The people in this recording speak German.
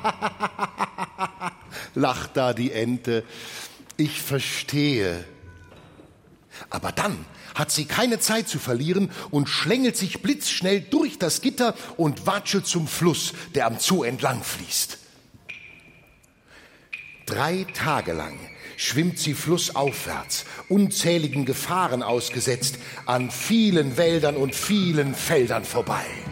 lacht da die Ente. Ich verstehe. Aber dann hat sie keine Zeit zu verlieren und schlängelt sich blitzschnell durch das Gitter und watschelt zum Fluss, der am Zoo entlang fließt. 3 Tage lang schwimmt sie flussaufwärts, unzähligen Gefahren ausgesetzt, an vielen Wäldern und vielen Feldern vorbei.